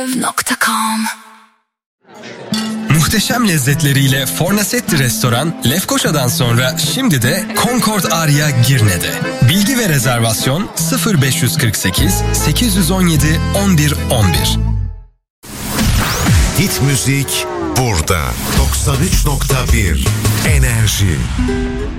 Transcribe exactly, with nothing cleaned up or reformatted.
nokta com. Muhteşem lezzetleriyle Fornasetti Restoran, Lefkoşa'dan sonra şimdi de Concord Aria Girne'de. Bilgi ve rezervasyon sıfır beş kırk sekiz sekiz on yedi on bir on bir. Hit müzik burada. doksan üç nokta bir Enerji.